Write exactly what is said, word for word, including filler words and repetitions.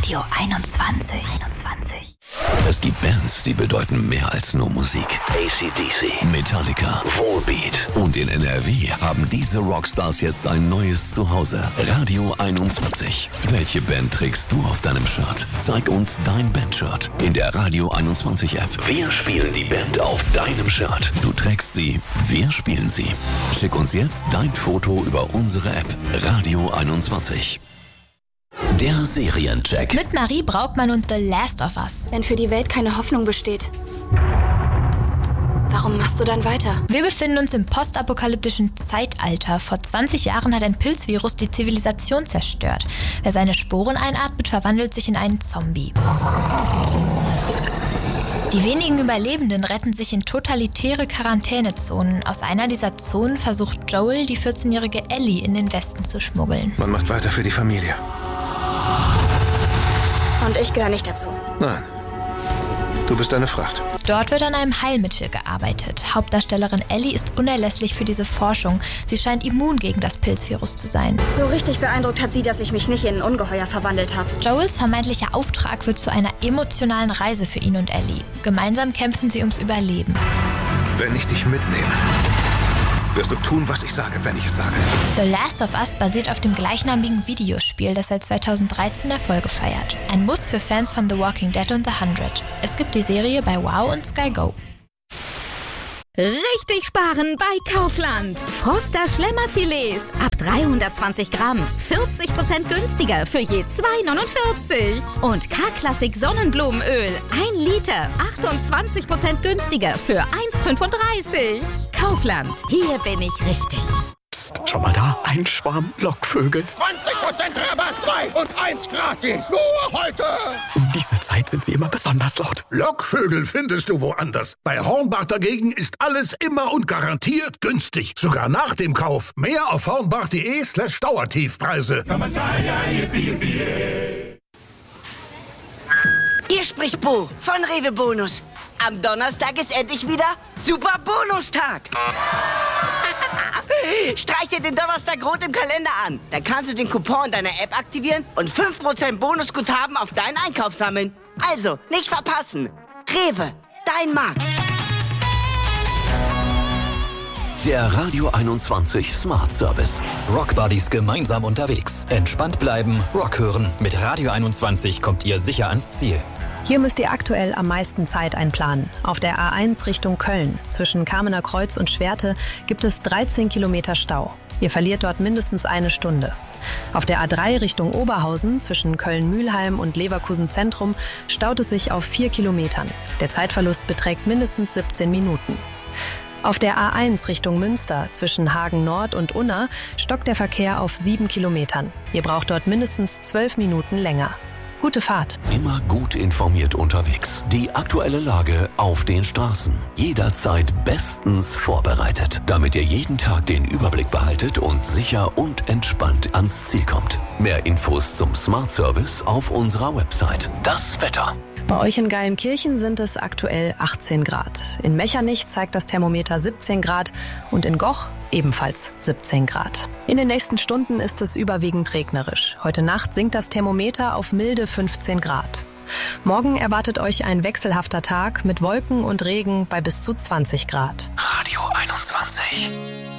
Radio einundzwanzig. einundzwanzig. Es gibt Bands, die bedeuten mehr als nur Musik. A C D C, Metallica, Volbeat. Und in N R W haben diese Rockstars jetzt ein neues Zuhause. Radio einundzwanzig. Welche Band trägst du auf deinem Shirt? Zeig uns dein Bandshirt in der Radio einundzwanzig App. Wir spielen die Band auf deinem Shirt. Du trägst sie, wir spielen sie. Schick uns jetzt dein Foto über unsere App. Radio einundzwanzig. Der Seriencheck. Mit Marie Braukmann und The Last of Us. Wenn für die Welt keine Hoffnung besteht, warum machst du dann weiter? Wir befinden uns im postapokalyptischen Zeitalter. Vor zwanzig Jahren hat ein Pilzvirus die Zivilisation zerstört. Wer seine Sporen einatmet, verwandelt sich in einen Zombie. Die wenigen Überlebenden retten sich in totalitäre Quarantänezonen. Aus einer dieser Zonen versucht Joel, die vierzehnjährige Ellie in den Westen zu schmuggeln. Man macht weiter für die Familie. Und ich gehöre nicht dazu. Nein. Du bist eine Fracht. Dort wird an einem Heilmittel gearbeitet. Hauptdarstellerin Ellie ist unerlässlich für diese Forschung. Sie scheint immun gegen das Pilzvirus zu sein. So richtig beeindruckt hat sie, dass ich mich nicht in ein Ungeheuer verwandelt habe. Joels vermeintlicher Auftrag wird zu einer emotionalen Reise für ihn und Ellie. Gemeinsam kämpfen sie ums Überleben. Wenn ich dich mitnehme, wirst du tun, was ich sage, wenn ich es sage. The Last of Us basiert auf dem gleichnamigen Videospiel, das seit zweitausenddreizehn Erfolge feiert. Ein Muss für Fans von The Walking Dead und The hundred. Es gibt die Serie bei Wow und Sky Go. Richtig sparen bei Kaufland. Froster Schlemmerfilets ab dreihundertzwanzig Gramm. vierzig Prozent günstiger für je zwei neunundvierzig. Und K-Klassik Sonnenblumenöl. ein Liter. achtundzwanzig Prozent günstiger für eins fünfunddreißig. Kaufland. Hier bin ich richtig. Psst, schon mal da? Ein Schwarm Lockvögel. zwanzig Prozent Rabatt, zwei und eins gratis. Nur heute. Um diese Zeit sind sie immer besonders laut. Lockvögel findest du woanders. Bei Hornbach dagegen ist alles immer und garantiert günstig. Sogar nach dem Kauf. Mehr auf hornbach.de slash Dauertiefpreise. Hier spricht Bo von Rewe Bonus. Am Donnerstag ist endlich wieder Super Bonustag. Streich dir den Donnerstag rot im Kalender an. Dann kannst du den Coupon deiner App aktivieren und fünf Prozent Bonusguthaben auf deinen Einkauf sammeln. Also, nicht verpassen. Rewe, dein Markt. Der Radio einundzwanzig Smart Service. Rock Buddies gemeinsam unterwegs. Entspannt bleiben, Rock hören. Mit Radio einundzwanzig kommt ihr sicher ans Ziel. Hier müsst ihr aktuell am meisten Zeit einplanen. Auf der A eins Richtung Köln, zwischen Kamener Kreuz und Schwerte, gibt es dreizehn Kilometer Stau. Ihr verliert dort mindestens eine Stunde. Auf der A drei Richtung Oberhausen, zwischen Köln-Mühlheim und Leverkusen Zentrum, staut es sich auf vier Kilometern. Der Zeitverlust beträgt mindestens siebzehn Minuten. Auf der A eins Richtung Münster, zwischen Hagen Nord und Unna, stockt der Verkehr auf sieben Kilometern. Ihr braucht dort mindestens zwölf Minuten länger. Gute Fahrt. Immer gut informiert unterwegs. Die aktuelle Lage auf den Straßen. Jederzeit bestens vorbereitet, damit ihr jeden Tag den Überblick behaltet und sicher und entspannt ans Ziel kommt. Mehr Infos zum Smart Service auf unserer Website. Das Wetter. Bei euch in Geilenkirchen sind es aktuell achtzehn Grad. In Mechernich zeigt das Thermometer siebzehn Grad und in Goch ebenfalls siebzehn Grad. In den nächsten Stunden ist es überwiegend regnerisch. Heute Nacht sinkt das Thermometer auf milde fünfzehn Grad. Morgen erwartet euch ein wechselhafter Tag mit Wolken und Regen bei bis zu zwanzig Grad. Radio einundzwanzig.